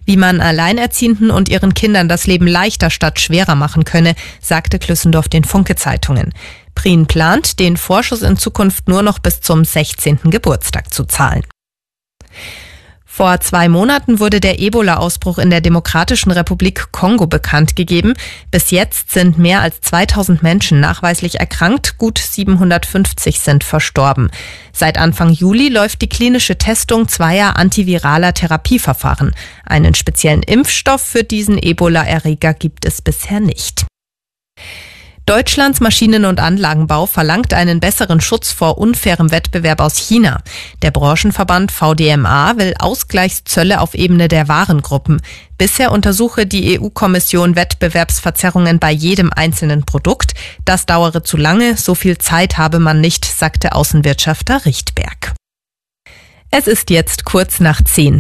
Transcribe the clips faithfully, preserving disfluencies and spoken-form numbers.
Wie man Alleinerziehenden und ihren Kindern das Leben leichter statt schwerer machen könne, sagte Klüssendorf den Funke-Zeitungen. Prien plant, den Vorschuss in Zukunft nur noch bis zum sechzehnten Geburtstag zu zahlen. Vor zwei Monaten wurde der Ebola-Ausbruch in der Demokratischen Republik Kongo bekannt gegeben. Bis jetzt sind mehr als zweitausend Menschen nachweislich erkrankt, gut siebenhundertfünfzig sind verstorben. Seit Anfang Juli läuft die klinische Testung zweier antiviraler Therapieverfahren. Einen speziellen Impfstoff für diesen Ebola-Erreger gibt es bisher nicht. Deutschlands Maschinen- und Anlagenbau verlangt einen besseren Schutz vor unfairem Wettbewerb aus China. Der Branchenverband V D M A will Ausgleichszölle auf Ebene der Warengruppen. Bisher untersuche die E U-Kommission Wettbewerbsverzerrungen bei jedem einzelnen Produkt. Das dauere zu lange, so viel Zeit habe man nicht, sagte Außenwirtschafter Richtberg. Es ist jetzt kurz nach zehn.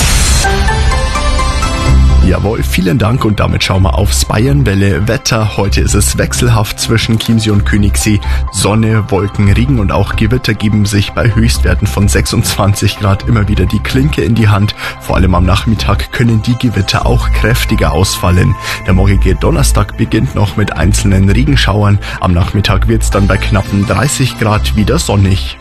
Jawohl, vielen Dank und damit schauen wir aufs Bayernwelle Wetter. Heute ist es wechselhaft zwischen Chiemsee und Königssee. Sonne, Wolken, Regen und auch Gewitter geben sich bei Höchstwerten von sechsundzwanzig Grad immer wieder die Klinke in die Hand. Vor allem am Nachmittag können die Gewitter auch kräftiger ausfallen. Der morgige Donnerstag beginnt noch mit einzelnen Regenschauern. Am Nachmittag wird es dann bei knappen dreißig Grad wieder sonnig.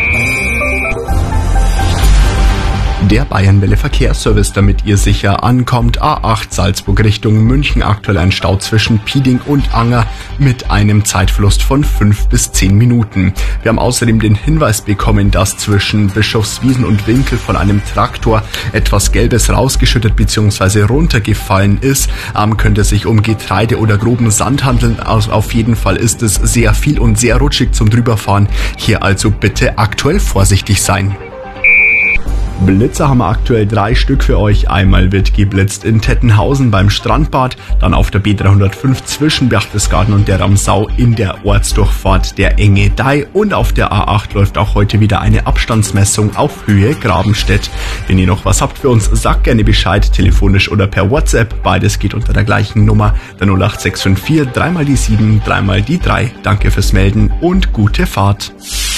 Der Bayernwelle Verkehrsservice, damit ihr sicher ankommt. A acht Salzburg Richtung München, aktuell ein Stau zwischen Pieding und Anger mit einem Zeitverlust von fünf bis zehn Minuten. Wir haben außerdem den Hinweis bekommen, dass zwischen Bischofswiesen und Winkel von einem Traktor etwas Gelbes rausgeschüttet bzw. runtergefallen ist. Ähm, könnte es sich um Getreide oder groben Sand handeln. Also auf jeden Fall ist es sehr viel und sehr rutschig zum Drüberfahren. Hier also bitte aktuell vorsichtig sein. Blitzer haben wir aktuell drei Stück für euch. Einmal wird geblitzt in Tettenhausen beim Strandbad, dann auf der B dreihundertfünf zwischen Berchtesgaden und der Ramsau in der Ortsdurchfahrt der Enge Dei und auf der A acht läuft auch heute wieder eine Abstandsmessung auf Höhe Grabenstedt. Wenn ihr noch was habt für uns, sagt gerne Bescheid, telefonisch oder per WhatsApp. Beides geht unter der gleichen Nummer, der null acht sechs fünf vier, dreimal die sieben, dreimal die drei. Danke fürs Melden und gute Fahrt.